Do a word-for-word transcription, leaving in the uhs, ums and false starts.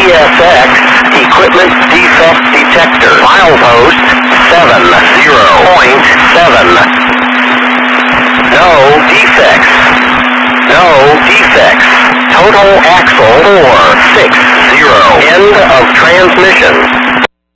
S X Equipment Defect Detector. Milepost seven zero point seven. No defects. No defects. Total axle four six zero. End of transmission.